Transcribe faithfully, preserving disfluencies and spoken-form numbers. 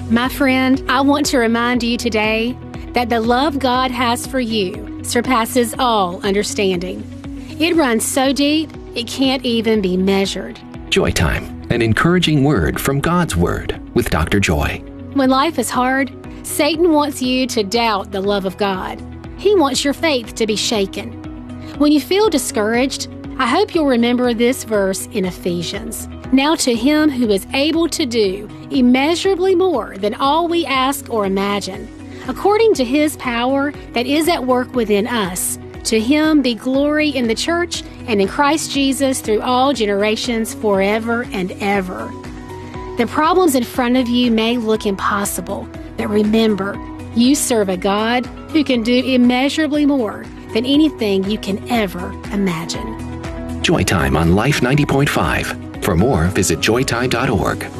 My friend, I want to remind you today that the love God has for you surpasses all understanding. It runs so deep, it can't even be measured. Joy Time, an encouraging word from God's Word with Doctor Joy. When life is hard, Satan wants you to doubt the love of God. He wants your faith to be shaken. When you feel discouraged, I hope you'll remember this verse in Ephesians. Now to Him who is able to do immeasurably more than all we ask or imagine, according to His power that is at work within us, to Him be glory in the church and in Christ Jesus through all generations forever and ever. The problems in front of you may look impossible, but remember, you serve a God who can do immeasurably more than anything you can ever imagine. Joy Time on Life ninety point five. For more, visit joy time dot org.